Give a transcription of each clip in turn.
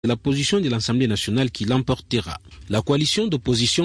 C'est la position de l'Assemblée nationale qui l'emportera. La coalition d'opposition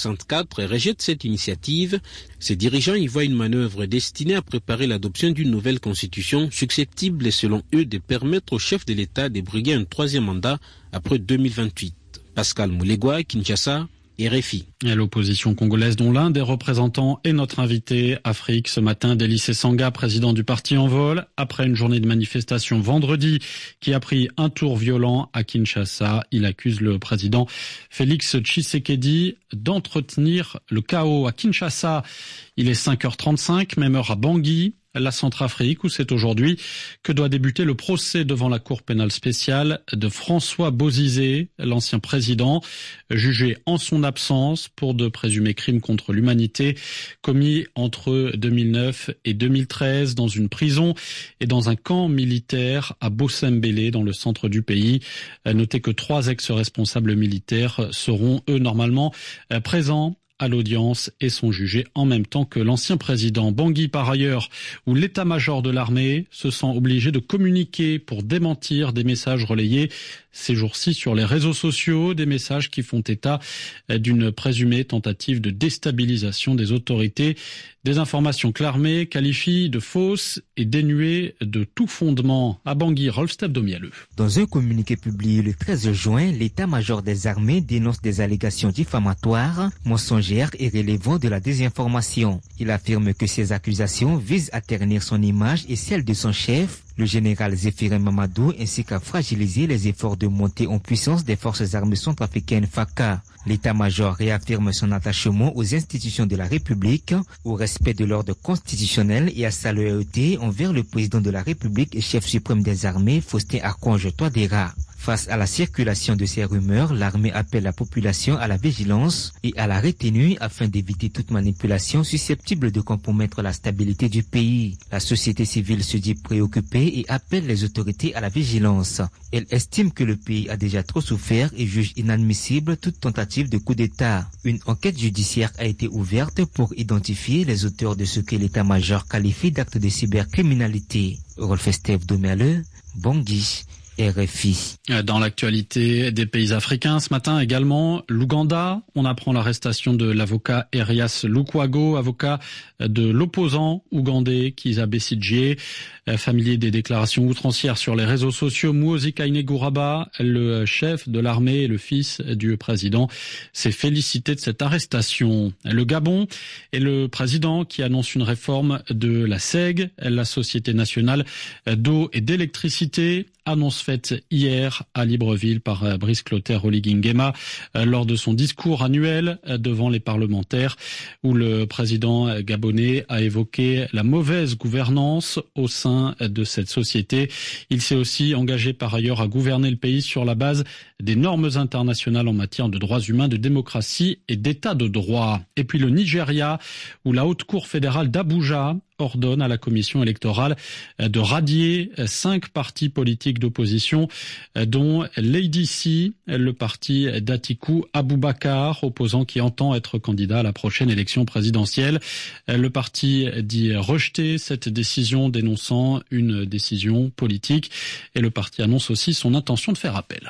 C64 rejette cette initiative. Ses dirigeants y voient une manœuvre destinée à préparer l'adoption d'une nouvelle constitution susceptible, selon eux, de permettre au chef de l'État de briguer un troisième mandat après 2028. Pascal Moulegua, Kinshasa, RFI. Et l'opposition congolaise, dont l'un des représentants est notre invité Afrique ce matin, Délice Sanga, président du parti En Vol, après une journée de manifestation vendredi qui a pris un tour violent à Kinshasa. Il accuse le président Félix Tshisekedi d'entretenir le chaos à Kinshasa. Il est 5h35, même heure à Bangui, la Centrafrique, où c'est aujourd'hui que doit débuter le procès devant la Cour pénale spéciale de François Bozizé, l'ancien président, jugé en son absence pour de présumés crimes contre l'humanité commis entre 2009 et 2013 dans une prison et dans un camp militaire à Bossembélé, dans le centre du pays. Notez que 3 ex-responsables militaires seront, eux, normalement présents à l'audience et sont jugés en même temps que l'ancien président. Bangui, par ailleurs, où l'état-major de l'armée se sent obligé de communiquer pour démentir des messages relayés ces jours-ci sur les réseaux sociaux, des messages qui font état d'une présumée tentative de déstabilisation des autorités. Des informations que l'armée qualifie de fausses et dénuées de tout fondement. À Bangui, Rolf Domialeux. Dans un communiqué publié le 13 juin, l'état-major des armées dénonce des allégations diffamatoires, mensongères et relevant de la désinformation. Il affirme que ces accusations visent à ternir son image et celle de son chef, le général Zéphirin Mamadou, ainsi qu'à fragiliser les efforts de montée en puissance des forces armées centrafricaines FACA. L'état-major réaffirme son attachement aux institutions de la République, au respect de l'ordre constitutionnel et à sa loyauté envers le président de la République et chef suprême des armées, Faustin Archange Touadéra. Face à la circulation de ces rumeurs, l'armée appelle la population à la vigilance et à la retenue afin d'éviter toute manipulation susceptible de compromettre la stabilité du pays. La société civile se dit préoccupée et appelle les autorités à la vigilance. Elle estime que le pays a déjà trop souffert et juge inadmissible toute tentative de coup d'État. Une enquête judiciaire a été ouverte pour identifier les auteurs de ce que l'état-major qualifie d'actes de cybercriminalité. Rolf Domialeux, Bangui, RFI. Dans l'actualité des pays africains, ce matin également, l'Ouganda, on apprend l'arrestation de l'avocat Erias Lukwago, avocat de l'opposant ougandais Kizza Besigye, familier des déclarations outrancières sur les réseaux sociaux. Muhoozi Kainerugaba, le chef de l'armée et le fils du président, s'est félicité de cette arrestation. Le Gabon et le président qui annonce une réforme de la SEG, la Société nationale d'eau et d'électricité, annonce faite hier à Libreville par Brice Clotaire Oligui Nguema lors de son discours annuel devant les parlementaires, où le président gabonais a évoqué la mauvaise gouvernance au sein de cette société. Il s'est aussi engagé par ailleurs à gouverner le pays sur la base des normes internationales en matière de droits humains, de démocratie et d'état de droit. Et puis le Nigeria, où la Haute Cour fédérale d'Abuja ordonne à la commission électorale de radier 5 partis politiques d'opposition, dont l'ADC, le parti d'Atiku Abubakar, opposant qui entend être candidat à la prochaine élection présidentielle. Le parti dit rejeter cette décision, dénonçant une décision politique, et le parti annonce aussi son intention de faire appel.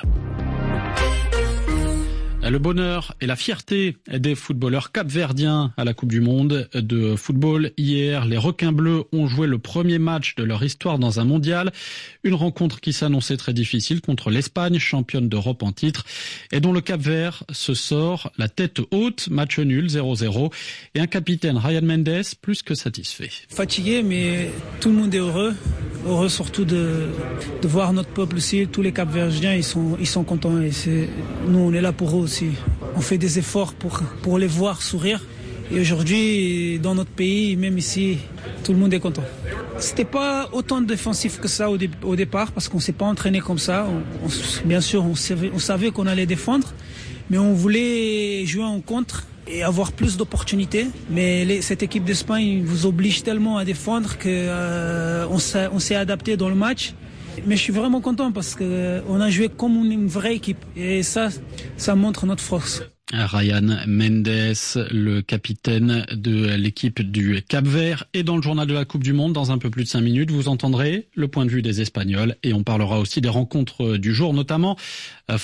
Le bonheur et la fierté des footballeurs capverdiens à la Coupe du Monde de football. Hier, les requins bleus ont joué le premier match de leur histoire dans un mondial. Une rencontre qui s'annonçait très difficile contre l'Espagne, championne d'Europe en titre, et dont le Cap-Vert se sort la tête haute. Match nul, 0-0. Et un capitaine, Ryan Mendes, plus que satisfait. Fatigué, mais tout le monde est heureux. Heureux surtout de voir notre peuple aussi. Tous les Cap-Verdiens, ils sont contents. Et nous, on est là pour eux aussi. On fait des efforts pour les voir sourire. Et aujourd'hui, dans notre pays, même ici, tout le monde est content. C'était pas autant défensif que ça au départ, parce qu'on s'est pas entraîné comme ça. Bien sûr, on savait qu'on allait défendre, mais on voulait jouer en contre et avoir plus d'opportunités. Mais cette équipe d'Espagne vous oblige tellement à défendre qu'on s'est adapté dans le match. Mais je suis vraiment content parce qu'on a joué comme une vraie équipe. Et ça montre notre force. Ryan Mendes, le capitaine de l'équipe du Cap-Vert. Et dans le journal de la Coupe du Monde, dans un peu plus de 5 minutes, vous entendrez le point de vue des Espagnols. Et on parlera aussi des rencontres du jour, notamment